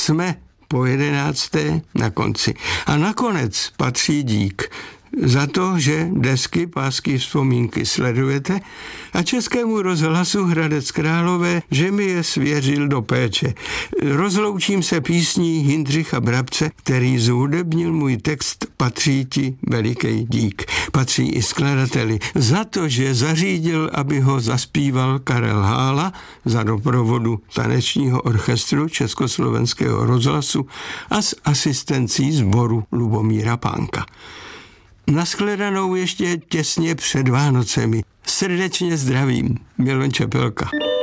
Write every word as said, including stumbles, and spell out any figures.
jsme po jedenácté na konci. A nakonec patří dík za to, že desky Pásky vzpomínky sledujete a Českému rozhlasu Hradec Králové, že mi je svěřil do péče. Rozloučím se písní Jindřicha Brabce, který zhudebnil můj text Patří ti veliký dík. Patří i skladateli za to, že zařídil, aby ho zaspíval Karel Hála za doprovodu tanečního orchestru Československého rozhlasu a s asistencí sboru Lubomíra Pánka. Nashledanou ještě těsně před Vánocemi. Srdečně zdravím, Milan Čepelka.